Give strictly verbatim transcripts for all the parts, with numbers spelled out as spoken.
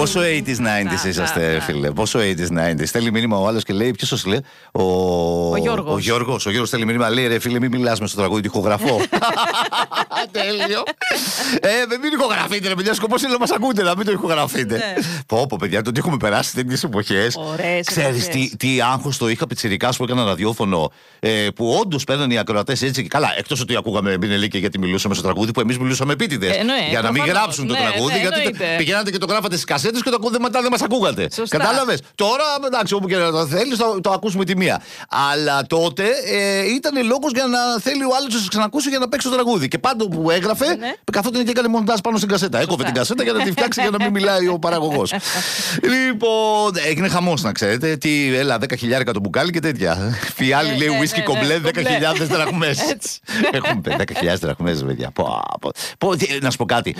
Πόσο ογδόντα ενενήντα είσαστε, φίλε. Πόσο ογδόντα ενενήντα. Στέλνει μήνυμα ο άλλο και λέει: ποιο σα λέει? Ο, ο Γιώργος. Ο Γιώργος. Ο Γιώργος στέλνει μήνυμα, λέει: ρε φίλε, μην μιλάς με στο τραγούδι, ηχογραφώ. Τέλειο. Ε, δεν μην ηχογραφείτε, ρε παιδιά. Σκοπός είναι να μας ακούτε, να μην το ηχογραφείτε. Πω, πω, παιδιά, το ότι έχουμε περάσει τέτοιες εποχές. Ξέρεις τι, τι άγχος το είχα πιτσιρικάς που έκανα ραδιόφωνο, ε, που όντως παίρνανε οι ακροατές έτσι και καλά. Εκτός ότι ακούγαμε Μπινελίκη γιατί μιλούσαμε στο τραγούδι, που εμείς μιλούσαμε επίτηδες. Ε, για να μην γράψουν το τραγούδι, γιατί πηγαίνατε και το γράφατε στις κασέτες και το ακούτε μετά δεν μας ακούγατε. Κατάλαβες. Τώρα, εντάξει, όπου και να το θέλεις, το ακούσουμε τη μία. Αλλά τότε ήταν λόγος για να θέλει ο άλλος να σας ξανακούσει για να παίξει το τραγούδι. Και πάντο που έγραφε, ναι. καθόταν και έκανε μοντάζ πάνω στην κασέτα. Έκοβε την κασέτα για να τη φτιάξει για να μην μιλάει ο παραγωγός. Λοιπόν, έγινε χαμός να ξέρετε. Τι, έλα, δέκα χιλιάρικα το μπουκάλι και τέτοια. Φιάλη λέει ουίσκι κομπλέ, δέκα χιλιάδες δραχμές. Έχουμε δέκα χιλιάδες δραχμές, παιδιά. Να σου πω κάτι.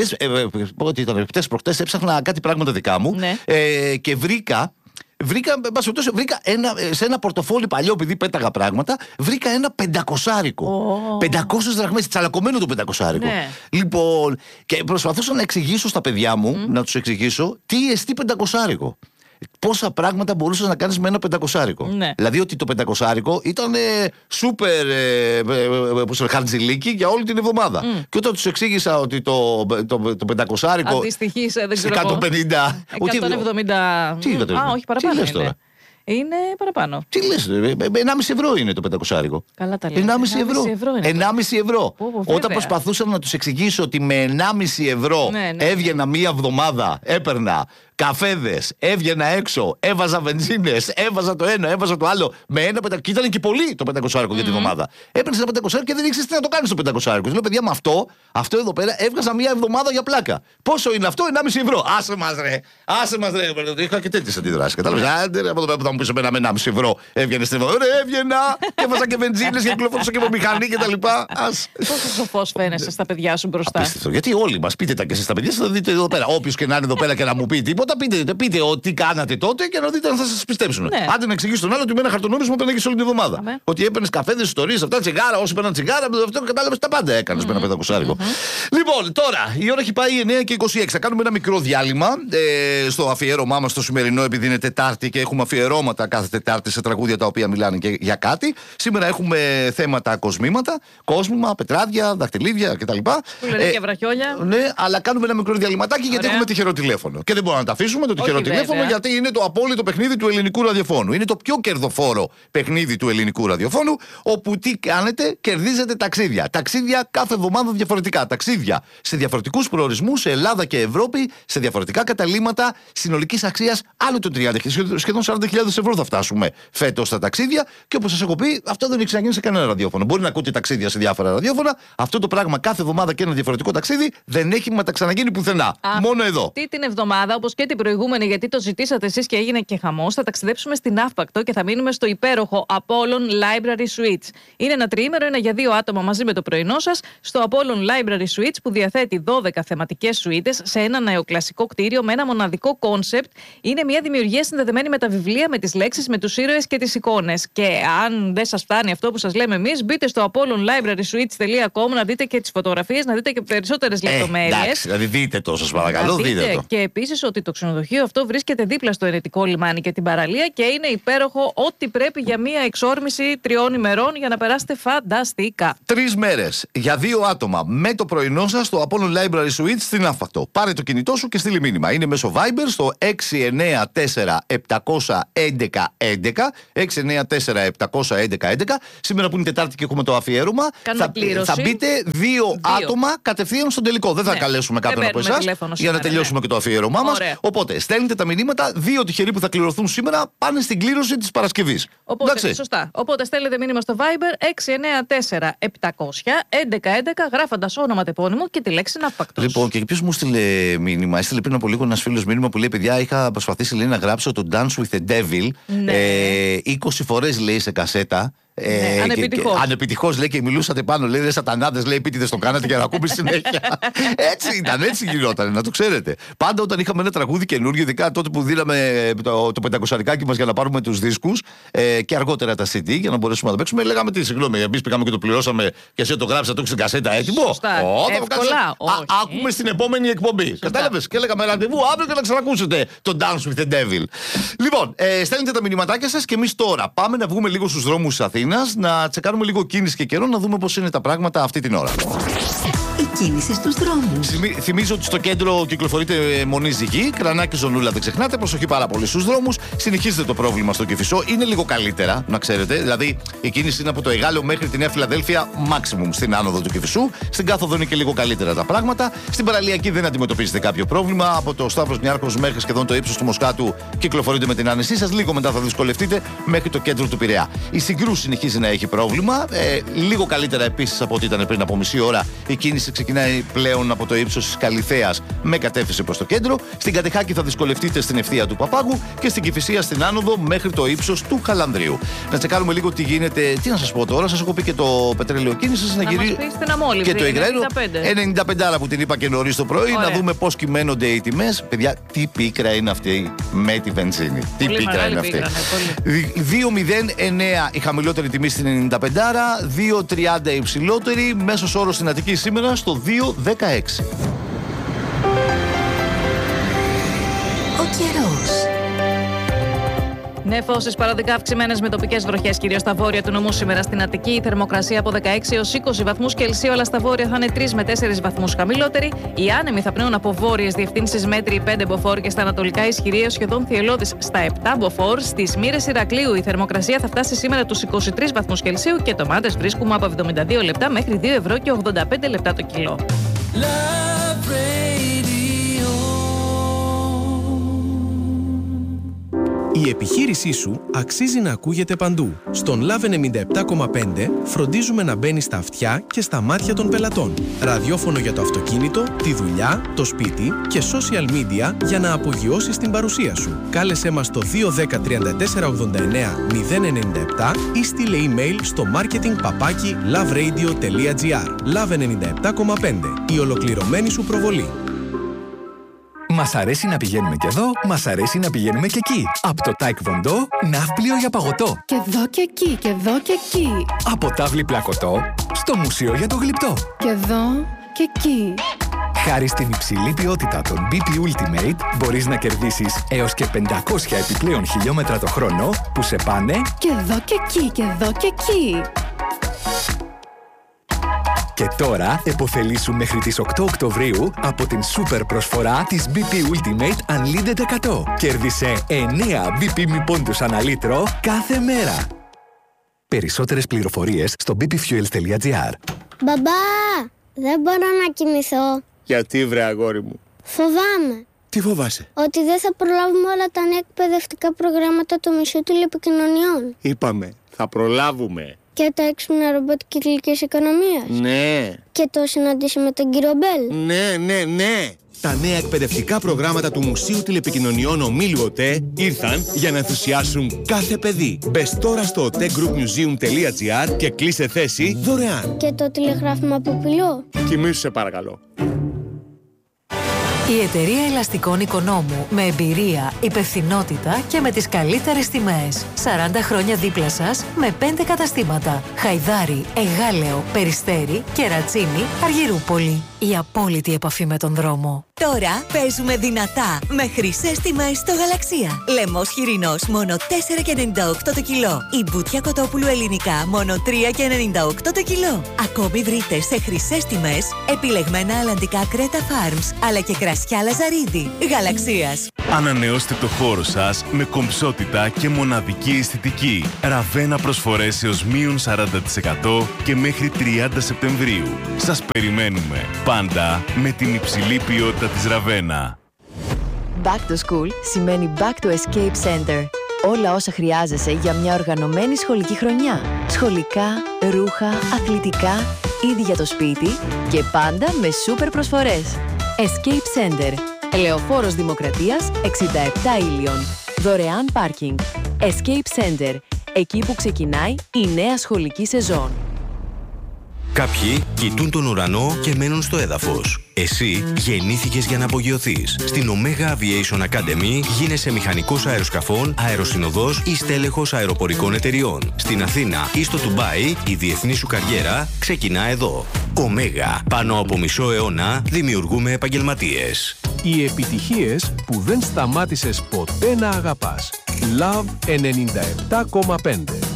Χτες προχτές έψαχνα κάτι πράγματα δικά μου και βρήκα. Βρήκα, βρήκα ένα, σε ένα πορτοφόλι παλιό, επειδή πέταγα πράγματα, βρήκα ένα πεντακοσάρικο. Oh. πεντακόσιες δραχμές, τσαλακωμένο το πεντακοσάρικο. Ναι. Λοιπόν, και προσπαθούσα να εξηγήσω στα παιδιά μου, mm. να τους εξηγήσω τι εστί πεντακοσάρικο. Πόσα πράγματα μπορούσες να κάνεις με ένα πεντακοσάρικο. Ναι. Δηλαδή ότι το πεντακοσάρικο ήταν σούπερ ε, ε, χαρτζηλίκι για όλη την εβδομάδα. Mm. Και όταν τους εξήγησα ότι το, το, το πεντακοσάρικο αντιστοιχεί σε εκατόν πενήντα. εκατόν εβδομήντα. Τι, τι, Α, όχι, παραπάνω. Τι λες τώρα? Είναι παραπάνω. Τι λες, ενάμιση ευρώ είναι το πεντακοσάρικο. Καλά τα λέτε. ενάμιση ευρώ. ενάμιση ευρώ. Πω, πω, όταν προσπαθούσα να τους εξηγήσω ότι με ενάμιση ευρώ ναι, ναι, έβγαινα μία εβδομάδα, έπαιρνα καφέδες, έβγαινα έξω, έβαζα βενζίνες, έβαζα το ένα, έβαζα το άλλο. Με ένα πεντακοσάρικο. Και ήταν και πολύ το πεντακοσάρικο mm. για τη εβδομάδα. Έπαιρνε ένα πεντακοσάρικο και δεν ήξερε τι να το κάνει στο πεντακοσάρικο. Λέω, παιδιά, με αυτό, αυτό εδώ πέρα έβγαζα μία εβδομάδα για πλάκα. Πόσο είναι αυτό? ενάμιση ευρώ. Άσε μας ρε. Άσε μας ρε. Είχα και τέτοιες αντιδράσεις. Κατάλαβες. Άντε, από εδώ πέρα που θα μου πει εμένα με ενάμιση ευρώ έβγαινε στην εβδομάδα. Ρε, έβγαινα και έβαζα και βενζίνες και κυκλοφορούσα και από μηχανή κτλ. Πόσο σοφός φαίνεσαι στα παιδιά σου μπροστά. Απίστευτο. Γιατί όλοι μας πείτε τα και εσείς τα παιδιά σας, θα δείτε εδώ πέρα. Όποιος και να είναι εδώ πέρα και να μου πει τίποτα, πείτε, πείτε ό,τι κάνατε τότε και να δείτε αν θα σας πιστέψουν. Ναι. Άντε να εξηγήσω τον άλλο ότι με ένα χαρτονόμισμα παίρνει όλη την εβδομάδα. Αμέ. Ότι έπαιρνε καφέδες, ιστορίες, αυτά, τσιγάρα, όσοι παίρναν τσιγάρα, με αυτό κατάλαβες τα πάντα έκανες mm-hmm. με ένα πεντακοσάρικο. Mm-hmm. Λοιπόν, τώρα η ώρα έχει πάει εννιά και είκοσι έξι. Θα κάνουμε ένα μικρό διάλειμμα ε, στο αφιέρωμά μας το σημερινό, επειδή είναι Τετάρτη και έχουμε αφιερώματα κάθε Τετάρτη σε τραγούδια τα οποία μιλάνε και για κάτι. Σήμερα έχουμε θέματα κοσμήματα, κόσμημα, πετράδια, δαχτυλίδια κτλ. Πουλερίκια και βραχιόλια. Ναι, αλλά κάνουμε ένα μικρό διαλυματάκι γιατί έχουμε τυχερό τηλέφωνο. Και δεν μπορούμε να τα αφήσουμε το τυχερό τηλέφωνο γιατί είναι το απόλυτο παιχνίδι του ελληνικού ραδιοφώνου. Είναι το πιο κερδοφόρο παιχνίδι του ελληνικού ραδιοφώνου, όπου τι κάνετε, κερδίζετε ταξίδια. Ταξίδια κάθε εβδομάδα διαφορετικά. Ταξίδια σε διαφορετικούς προορισμούς, σε Ελλάδα και Ευρώπη, σε διαφορετικά καταλύματα συνολικής αξίας άνω των τριάντα, σχεδόν σαράντα χιλιάδες ευρώ θα φτάσουμε φέτος στα ταξίδια. Και όπως σας έχω πει, αυτό δεν έχει ξαναγίνει σε κανένα ραδιόφωνο. Μπορεί να ακούτε ταξίδια σε διάφορα ραδιόφωνα. Αυτό το πράγμα κάθε εβδομάδα και ένα διαφορετικό ταξίδι δεν έχει ξαναγίνει πουθενά. Α, μόνο εδώ. Αυτή την εβδομάδα, όπως και την προηγούμενη, γιατί το ζητήσατε εσείς και έγινε και χαμός, θα ταξιδέψουμε στην Αύπακτο και θα μείνουμε στο υπέροχο Apollon Library Suites. Είναι ένα τριήμερο, ένα για δύο άτομα μαζί με το πρωινό σας, στο Apollon Library Suites που διαθέτει δώδεκα θεματικές σουίτες σε ένα νεοκλασικό κτίριο με ένα μοναδικό κόνσεπτ. Είναι μια δημιουργία συνδεδεμένη με τα βιβλία, με τις λέξεις, με τους ήρωες και τις εικόνες. Και αν δεν σας φτάνει αυτό που σας λέμε εμείς, μπείτε στο apollon library suites dot com να δείτε και τις φωτογραφίες, να δείτε και περισσότερες ε, λεπτομέρειες. Εντάξει, δηλαδή δείτε το, σας παρακαλώ, δείτε, δείτε το. Και επίσης ότι το ξενοδοχείο αυτό βρίσκεται δίπλα στο Ενετικό λιμάνι και την παραλία και είναι υπέροχο, ό,τι πρέπει για μια εξόρμηση τριών ημερών για να περάσετε φανταστικά. Τρεις μέρες για δύο άτομα με το πρωινό σας στο Apollon Library Suites στην Αύπακτο. Πάρε το κινητό σου και στείλει μήνυμα. Είναι μέσω Viber στο έξι εννιά τέσσερα επτακόσια έντεκα έντεκα. έξι εννιά τέσσερα επτακόσια έντεκα έντεκα. Σήμερα που είναι Τετάρτη και έχουμε το αφιέρωμα, θα, θα μπείτε δύο, δύο άτομα κατευθείαν στον τελικό. Δεν θα ναι. καλέσουμε κάποιον από εσάς για να τελειώσουμε ναι. και το αφιέρωμά μας. Οπότε στέλνετε τα μηνύματα. Δύο τυχεροί που θα κληρωθούν σήμερα πάνε στην κλήρωση της Παρασκευής. Οπότε, σωστά. Οπότε στέλνετε μήνυμα στο Viber έξι εννιά τέσσερα επτακόσια έντεκα έντεκα γράφοντας όνομα, τεπώνυμο και τη λέξη Αύπακτος. Λοιπόν, και ποιος μου στείλε μήνυμα? Έστειλε πριν από λίγο ένας φίλος μήνυμα που λέει: παιδιά, είχα προσπαθήσει λέει, να γράψω το Dance with the Devil ναι. ε, είκοσι φορές λέει σε κασέτα. Ε, ναι, ανεπιτυχώς. Ανεπιτυχώς λέει και μιλούσατε πάνω, λέει, σατανάδες, λέει, επίτηδες το κάνατε για να ακούμε συνέχεια. Έτσι ήταν, έτσι γινόταν, να το ξέρετε. Πάντα όταν είχαμε ένα τραγούδι καινούργιο, ειδικά τότε που δίναμε το, το πεντακοσαρικάκι μας για να πάρουμε τους δίσκους ε, και αργότερα τα σι ντι για να μπορέσουμε να το παίξουμε, λέγαμε τι, συγγνώμη, εμείς πήγαμε και το πληρώσαμε και εσύ το γράψατε, το έχεις στην κασέτα έτοιμο. Εύκολα. Άκουμε στην επόμενη εκπομπή. Κατάλαβες, και λέγαμε ραντεβού αύριο και να ξανακούσετε το Dance with the Devil. Λοιπόν, ε, στέλνετε τα μηνυματάκια σας και εμείς τώρα πάμε να βγούμε λίγο στους δρόμους της Αθήνας, να τσεκάρουμε λίγο κίνηση και καιρό, να δούμε πώς είναι τα πράγματα αυτή την ώρα. Η κίνηση στους δρόμους. Θυμίζω ότι στο κέντρο κυκλοφορείται μονή ζυγή, Κρανάκι Ζωνούλα, δεν ξεχνάτε. Προσοχή πάρα πολύ στους δρόμους. Συνεχίζεται το πρόβλημα στο Κηφισό. Είναι λίγο καλύτερα, να ξέρετε. Δηλαδή η κίνηση είναι από το Εγάλεο μέχρι τη Νέα Φιλαδέλφια, maximum στην άνοδο του Κηφισού. Στην κάθοδο είναι και λίγο καλύτερα τα πράγματα. Στην παραλιακή δεν αντιμετωπίζετε κάποιο πρόβλημα. Από το Σταύρος Νιάρχος μέχρι σχεδόν το ύψος του Μοσχάτου κυκλοφορείτε με την άνεσή σας. Λίγο μετά θα δυσκολευτείτε μέχρι το κέντρο του Πειραιά. Η Συγκρού συνεχίζει να έχει πρόβλημα. Ε, λίγο καλύτερα επίσης από ό,τι ήταν πριν από μισή ώρα. Η κίνηση ξεκινάει πλέον από το ύψος της Καλιθέας με κατεύθυνση προς το κέντρο. Στην Κατεχάκη θα δυσκολευτείτε στην ευθεία του Παπάγου και στην Κηφισία στην άνοδο μέχρι το ύψος του Χαλανδρίου. Να τσεκάρουμε λίγο τι γίνεται. Τι να σας πω τώρα, σας έχω πει και το πετρέλαιο κίνησης. Να γυρί... και το υγραίνο. ενενήντα πέντε άρα που την είπα και νωρίς το πρωί. Ωραία. Να δούμε πώς κυμαίνονται οι τιμές. Παιδιά, τι πίκρα είναι αυτή με τη βενζίνη. Τι πολύ πίκρα είναι αυτή. δύο μηδέν εννέα η χαμηλότερη τιμή στην ενενήντα πέντε άρα, δύο τριάντα η υψηλότερη. Μέσος όρος στην Αττική σήμερα στο δύο δεκαέξι. Ο καιρός. Νεφώσεις παροδικά αυξημένες με τοπικές βροχές, κυρίως στα βόρεια του νομού σήμερα στην Αττική. Η θερμοκρασία από δεκαέξι έως είκοσι βαθμούς Κελσίου, αλλά στα βόρεια θα είναι τρεις με τέσσερις βαθμούς χαμηλότερη. Οι άνεμοι θα πνέουν από βόρειες διευθύνσεις μέτρη πέντε μποφόρ και στα ανατολικά ισχυρή έως σχεδόν θυελλώδης στα επτά μποφόρ. Στις Μύρες Ηρακλείου η θερμοκρασία θα φτάσει σήμερα τους είκοσι τρεις βαθμούς Κελσίου και τομάτες βρίσκουμε από εβδομήντα δύο λεπτά μέχρι δύο ευρώ και ογδόντα πέντε λεπτά το κιλό. Η επιχείρησή σου αξίζει να ακούγεται παντού. Στον Love ενενήντα επτά κόμμα πέντε φροντίζουμε να μπαίνει στα αυτιά και στα μάτια των πελατών. Ραδιόφωνο για το αυτοκίνητο, τη δουλειά, το σπίτι και social media για να απογειώσεις την παρουσία σου. Κάλεσέ μας στο δύο ένα μηδέν τριάντα τέσσερα ογδόντα εννέα μηδέν ενενήντα επτά ή στείλε email στο marketing παπάκι loveradio τελεία gr. Love ενενήντα επτά κόμμα πέντε. Η ολοκληρωμένη σου προβολή. Μας αρέσει να πηγαίνουμε και εδώ, μας αρέσει να πηγαίνουμε και εκεί. Από το Taekwondo, ναύπλιο για παγωτό. Και εδώ και εκεί, και εδώ και εκεί. Από τάβλη πλακωτό, στο μουσείο για το γλυπτό. Και εδώ και εκεί. Χάρη στην υψηλή ποιότητα των μπι πι Ultimate, μπορείς να κερδίσεις έως και πεντακόσια επιπλέον χιλιόμετρα το χρόνο που σε πάνε και εδώ και εκεί, και εδώ και εκεί. Και τώρα επωφελήσου μέχρι τις οκτώ Οκτωβρίου από την σούπερ προσφορά της μπι πι Ultimate Unlimited εκατό. Κέρδισε εννέα μπι πι μη πόντους ανά λίτρο κάθε μέρα. Περισσότερες πληροφορίες στο μπι πι fuels τελεία gr. Μπαμπά, δεν μπορώ να κοιμηθώ. Γιατί βρε αγόρι μου? Φοβάμαι. Τι φοβάσαι? Ότι δεν θα προλάβουμε όλα τα νέα εκπαιδευτικά προγράμματα του Μουσείου Τηλεπικοινωνιών. Είπαμε, θα προλάβουμε. Και τα έξυπνα ρομπότ κυκλικής οικονομίας. Ναι. Και το συναντήσει με τον κύριο Μπέλ. Ναι, ναι, ναι. Τα νέα εκπαιδευτικά προγράμματα του Μουσείου Τηλεπικοινωνιών Ομίλου ΟΤΕ ήρθαν για να ενθουσιάσουν κάθε παιδί. Μπες τώρα στο otegroupmuseum τελεία gr και κλείσε θέση δωρεάν. Και το τηλεγράφημα από πυλό. Κοιμήσου σε παρακαλώ. Η εταιρεία ελαστικών Οικονόμου με εμπειρία, υπευθυνότητα και με τις καλύτερες τιμές. σαράντα χρόνια δίπλα σας με πέντε καταστήματα. Χαϊδάρι, Εγάλεο, Περιστέρι, Κερατσίνη, Αργυρούπολη. Η απόλυτη επαφή με τον δρόμο. Τώρα παίζουμε δυνατά με χρυσές τιμές στο Γαλαξία. Λαιμός χοιρινός μόνο τέσσερα και ενενήντα οκτώ το κιλό. Η μπουτια κοτόπουλου ελληνικά μόνο τρία και ενενήντα οκτώ το κιλό. Ακόμη βρείτε σε χρυσές τιμές επιλεγμένα αλλαντικά Κρέτα Farms αλλά και κρασιά Λαζαρίδη. Γαλαξίας. Ανανεώστε το χώρο σας με κομψότητα και μοναδική αισθητική. Ραβένα προσφορές έως μείον σαράντα τοις εκατό και μέχρι τριάντα Σεπτεμβρίου. Σας περιμένουμε. Πάντα με την υψηλή ποιότητα της Ραβένα. Back to school σημαίνει Back to Escape Center. Όλα όσα χρειάζεσαι για μια οργανωμένη σχολική χρονιά. Σχολικά, ρούχα, αθλητικά, είδη για το σπίτι και πάντα με σούπερ προσφορές. Escape Center. Ελεοφόρος Δημοκρατίας εξήντα επτά Ήλιον. Δωρεάν πάρκινγκ. Escape Center. εκεί που ξεκινάει η νέα σχολική σεζόν. Κάποιοι κοιτούν τον ουρανό και μένουν στο έδαφος. Εσύ γεννήθηκες για να απογειωθείς. Στην Omega Aviation Academy γίνεσαι μηχανικός αεροσκαφών, αεροσυνοδός ή στέλεχος αεροπορικών εταιριών. Στην Αθήνα ή στο Ντουμπάι η διεθνή σου καριέρα ξεκινά εδώ. Omega. Πάνω από μισό αιώνα δημιουργούμε επαγγελματίες. Οι επιτυχίες που δεν σταμάτησες ποτέ να αγαπάς. Love ενενήντα επτά κόμμα πέντε.